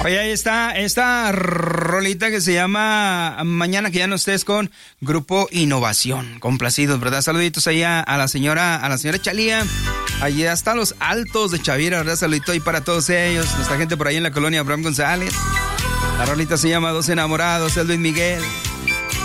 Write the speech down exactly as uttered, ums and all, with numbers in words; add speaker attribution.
Speaker 1: Oye, ahí está esta rolita que se llama Mañana que ya no estés, con Grupo Innovación. Complacidos, ¿verdad? Saluditos ahí a, a la señora, a la señora Chalía. Allí hasta los Altos de Chavira, ¿verdad? Saludito ahí para todos ellos. Nuestra gente por ahí en la colonia Abraham González. La rolita se llama Dos Enamorados, es Luis Miguel.